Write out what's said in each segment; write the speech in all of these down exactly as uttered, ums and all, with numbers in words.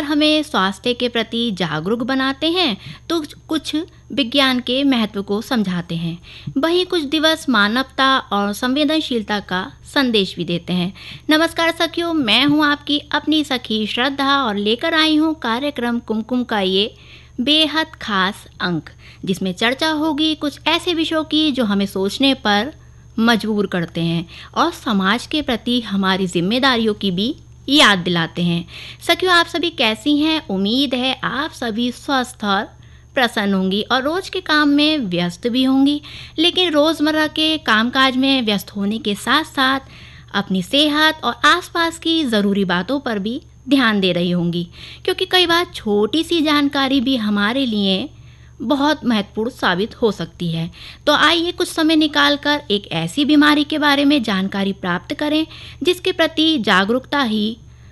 अगर हमें स्वास्थ्य के प्रति जागरूक बनाते हैं तो कुछ विज्ञान के महत्व को समझाते हैं, वहीं कुछ दिवस मानवता और संवेदनशीलता का संदेश भी देते हैं। नमस्कार सखियों, मैं हूं आपकी अपनी सखी श्रद्धा और लेकर आई हूं कार्यक्रम कुमकुम का ये बेहद खास अंक, जिसमें चर्चा होगी कुछ ऐसे विषयों की जो हमें सोचने पर मजबूर करते हैं और समाज के प्रति हमारी जिम्मेदारियों की भी याद दिलाते हैं। सखियों, आप सभी कैसी हैं? उम्मीद है आप सभी स्वस्थ और प्रसन्न होंगी और रोज के काम में व्यस्त भी होंगी, लेकिन रोज़मर्रा के कामकाज में व्यस्त होने के साथ साथ अपनी सेहत और आसपास की ज़रूरी बातों पर भी ध्यान दे रही होंगी, क्योंकि कई बार छोटी सी जानकारी भी हमारे लिए बहुत महत्वपूर्ण साबित हो सकती है। तो आइए कुछ समय निकालकर एक ऐसी बीमारी के बारे में जानकारी प्राप्त करें जिसके प्रति जागरूकता ही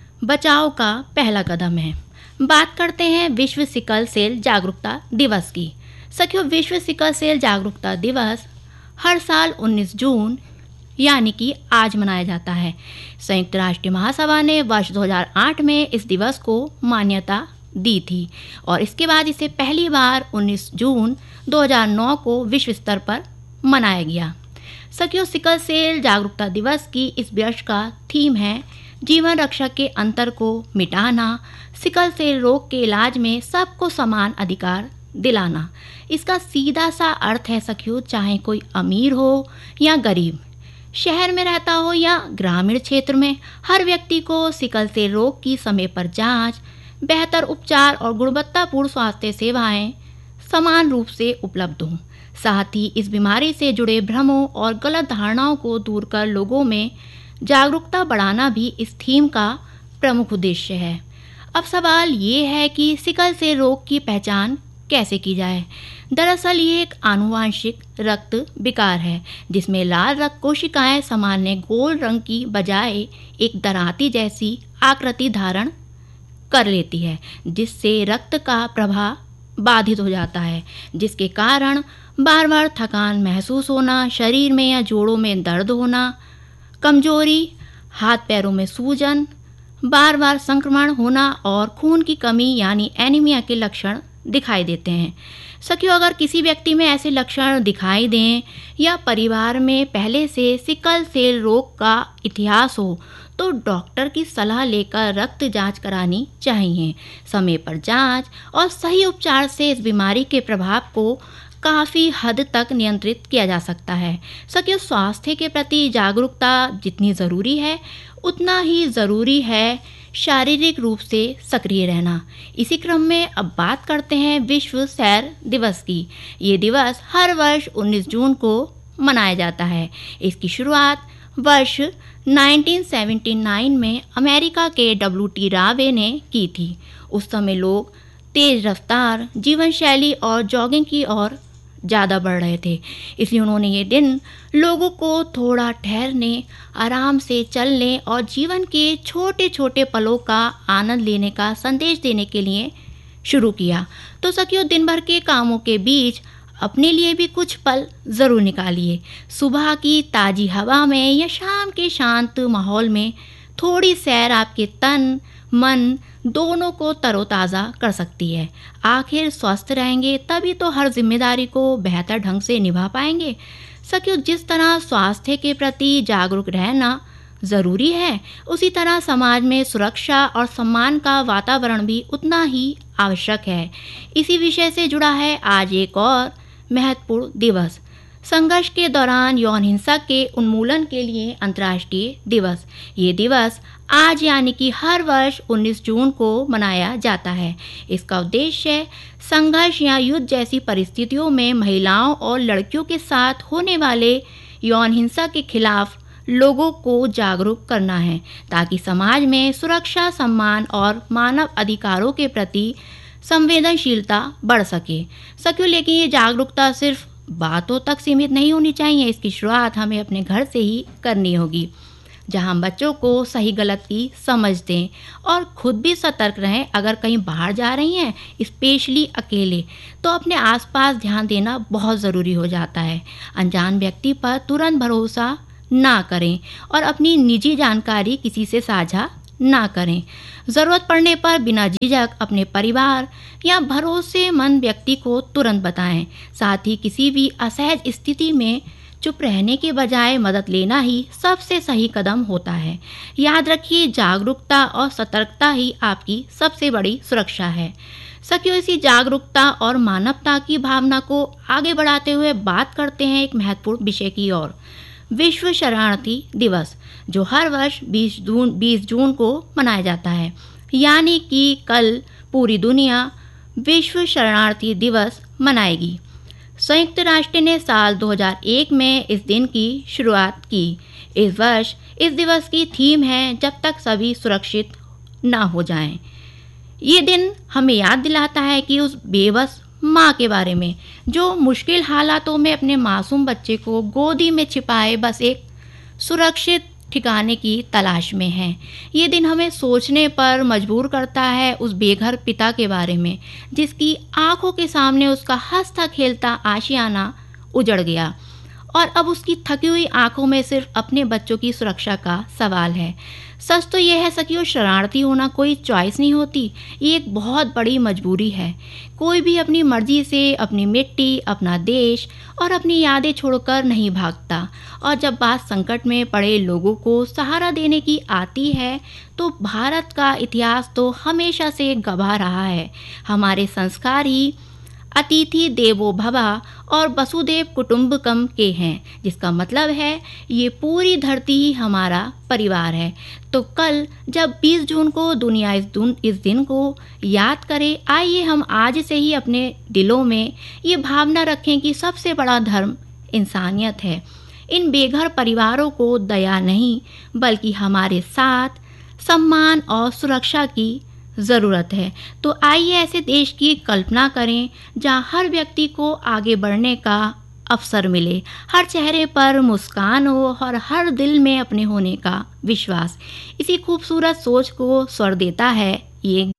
बचाव का पहला कदम है। बात करते हैं विश्व सिकल सेल जागरूकता दिवस की। सखियों, विश्व सिकल सेल जागरूकता दिवस हर साल उन्नीस जून यानी कि आज मनाया जाता है। संयुक्त राष्ट्र महासभा ने वर्ष दो हज़ार आठ में इस दिवस को मान्यता दी थी और इसके बाद इसे पहली बार उन्नीस जून दो हज़ार नौ को विश्व स्तर पर मनाया गया। सखियों, सिकल सेल जागरूकता दिवस की इस वर्ष का थीम है जीवन रक्षा के अंतर को मिटाना, सिकल सेल रोग के इलाज में सबको समान अधिकार दिलाना। इसका सीधा सा अर्थ है सखियों, चाहे कोई अमीर हो या गरीब, शहर में रहता हो या ग्रामीण क्षेत्र में, हर व्यक्ति को सिकल सेल रोग की समय पर जांच, बेहतर उपचार और गुणवत्तापूर्ण स्वास्थ्य सेवाएं समान रूप से उपलब्ध हों। साथ ही इस बीमारी से जुड़े भ्रमों और गलत धारणाओं को दूर कर लोगों में जागरूकता बढ़ाना भी इस थीम का प्रमुख उद्देश्य है। अब सवाल ये है कि सिकल सेल रोग की पहचान कैसे की जाए। दरअसल ये एक आनुवांशिक रक्त विकार है जिसमें लाल रक्त कोशिकाएं सामान्य गोल रंग की बजाय एक दरांती जैसी आकृति धारण कर लेती है, जिससे रक्त का प्रवाह बाधित हो जाता है, जिसके कारण बार बार थकान महसूस होना, शरीर में या जोड़ों में दर्द होना, कमजोरी, हाथ पैरों में सूजन, बार बार संक्रमण होना और खून की कमी यानी एनीमिया के लक्षण दिखाई देते हैं। सखियों, अगर किसी व्यक्ति में ऐसे लक्षण दिखाई दें या परिवार में पहले से सिकल सेल रोग का इतिहास हो तो डॉक्टर की सलाह लेकर रक्त जांच करानी चाहिए। समय पर जांच और सही उपचार से इस बीमारी के प्रभाव को काफ़ी हद तक नियंत्रित किया जा सकता है। सखियों, स्वास्थ्य के प्रति जागरूकता जितनी ज़रूरी है उतना ही ज़रूरी है शारीरिक रूप से सक्रिय रहना। इसी क्रम में अब बात करते हैं विश्व सैर दिवस की। ये दिवस हर वर्ष उन्नीस जून को मनाया जाता है। इसकी शुरुआत वर्ष उन्नीस सौ उन्यासी में अमेरिका के डब्ल्यू टी रावे ने की थी। उस समय लोग तेज रफ्तार जीवन शैली और जॉगिंग की ओर ज़्यादा बढ़ रहे थे, इसलिए उन्होंने ये दिन लोगों को थोड़ा ठहरने, आराम से चलने और जीवन के छोटे छोटे पलों का आनंद लेने का संदेश देने के लिए शुरू किया। तो सखियों, दिन भर के कामों के बीच अपने लिए भी कुछ पल ज़रूर निकालिए। सुबह की ताज़ी हवा में या शाम के शांत माहौल में थोड़ी सैर आपके तन मन दोनों को तरोताज़ा कर सकती है। आखिर स्वस्थ रहेंगे तभी तो हर जिम्मेदारी को बेहतर ढंग से निभा पाएंगे। सखियों, जिस तरह स्वास्थ्य के प्रति जागरूक रहना ज़रूरी है, उसी तरह समाज में सुरक्षा और सम्मान का वातावरण भी उतना ही आवश्यक है। इसी विषय से जुड़ा है आज एक और महत्वपूर्ण दिवस, संघर्ष के दौरान यौन हिंसा के उन्मूलन के लिए अंतर्राष्ट्रीय दिवस। ये दिवस आज यानी कि हर वर्ष उन्नीस जून को मनाया जाता है। इसका उद्देश्य संघर्ष या युद्ध जैसी परिस्थितियों में महिलाओं और लड़कियों के साथ होने वाले यौन हिंसा के खिलाफ लोगों को जागरूक करना है, ताकि समाज में सुरक्षा, सम्मान और मानव अधिकारों के प्रति संवेदनशीलता बढ़ सके। सकियो, लेकिन ये जागरूकता सिर्फ बातों तक सीमित नहीं होनी चाहिए। इसकी शुरुआत हमें अपने घर से ही करनी होगी, जहां हम बच्चों को सही गलत की समझ दें और खुद भी सतर्क रहें। अगर कहीं बाहर जा रही हैं, स्पेशली अकेले, तो अपने आसपास ध्यान देना बहुत ज़रूरी हो जाता है। अनजान व्यक्ति पर तुरंत भरोसा ना करें और अपनी निजी जानकारी किसी से साझा ना करें। ज़रूरत पड़ने पर बिना झिझक अपने परिवार या भरोसेमंद व्यक्ति को तुरंत बताएं। साथ ही किसी भी असहज स्थिति में चुप रहने के बजाय मदद लेना ही सबसे सही कदम होता है। याद रखिए, जागरूकता और सतर्कता ही आपकी सबसे बड़ी सुरक्षा है। सखियों, इसी जागरूकता और मानवता की भावना को आगे बढ़ाते हुए बात करते हैं एक महत्वपूर्ण विषय की ओर। विश्व शरणार्थी दिवस, जो हर वर्ष बीस जून बीस जून को मनाया जाता है, यानी कि कल पूरी दुनिया विश्व शरणार्थी दिवस मनाएगी। संयुक्त राष्ट्र ने साल दो हज़ार एक में इस दिन की शुरुआत की। इस वर्ष इस दिवस की थीम है, जब तक सभी सुरक्षित ना हो जाएं। ये दिन हमें याद दिलाता है कि उस बेबस माँ के बारे में जो मुश्किल हालातों में अपने मासूम बच्चे को गोदी में छिपाए बस एक सुरक्षित ठिकाने की तलाश में है। ये दिन हमें सोचने पर मजबूर करता है उस बेघर पिता के बारे में जिसकी आंखों के सामने उसका हंसता खेलता आशियाना उजड़ गया और अब उसकी थकी हुई आंखों में सिर्फ अपने बच्चों की सुरक्षा का सवाल है। सच तो यह है सखियों, शरणार्थी होना कोई चॉइस नहीं होती, ये एक बहुत बड़ी मजबूरी है। कोई भी अपनी मर्जी से अपनी मिट्टी, अपना देश और अपनी यादें छोड़कर नहीं भागता। और जब बात संकट में पड़े लोगों को सहारा देने की आती है तो भारत का इतिहास तो हमेशा से गवाह रहा है। हमारे संस्कार ही अतिथि देवो भव और वसुदेव कुटुंबकम के हैं, जिसका मतलब है ये पूरी धरती ही हमारा परिवार है। तो कल जब बीस जून को दुनिया इस, दुन, इस दिन को याद करे, आइए हम आज से ही अपने दिलों में ये भावना रखें कि सबसे बड़ा धर्म इंसानियत है। इन बेघर परिवारों को दया नहीं बल्कि हमारे साथ सम्मान और सुरक्षा की ज़रूरत है। तो आइए ऐसे देश की कल्पना करें जहाँ हर व्यक्ति को आगे बढ़ने का अवसर मिले, हर चेहरे पर मुस्कान हो और हर दिल में अपने होने का विश्वास। इसी खूबसूरत सोच को स्वर देता है ये